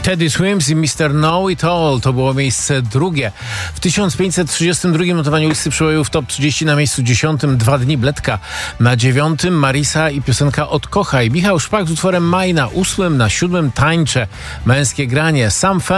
Teddy Swims i Mr. Know It All to było miejsce drugie. W 1532 notowaniu listy przebojów Top 30 na miejscu 10 Dwa dni Bledka, na 9 Marisa i piosenka Odkochaj. Michał Szpak z utworem Maj, na 8, na 7 Tańczę, Męskie granie, Sam